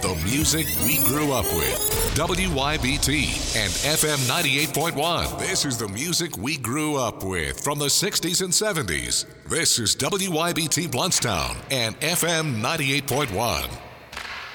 The music we grew up with. WYBT and FM 98.1. This is the music we grew up with from the 60s and 70s. This is WYBT Bluntstown and FM 98.1.